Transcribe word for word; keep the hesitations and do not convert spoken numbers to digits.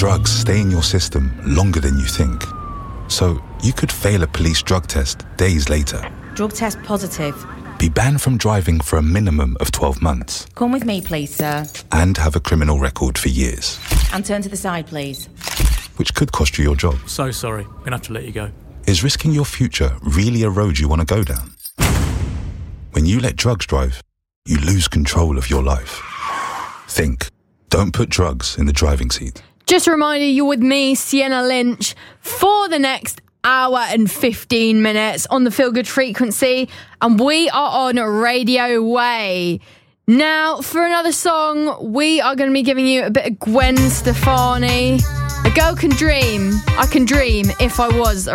Drugs stay in your system longer than you think. So you could fail a police drug test days later. Drug test positive. Be banned from driving for a minimum of twelve months. Come with me, please, sir. And have a criminal record for years. And turn to the side, please. Which could cost you your job. So sorry, I'm gonna have to let you go. Is risking your future really a road you want to go down? When you let drugs drive, you lose control of your life. Think. Don't put drugs in the driving seat. Just a reminder, you're with me, Sienna Lynch, for the next hour and fifteen minutes on the Feel Good Frequency, and we are on Radio Way. Now, for another song, we are going to be giving you a bit of Gwen Stefani. A girl can dream. I can dream if I was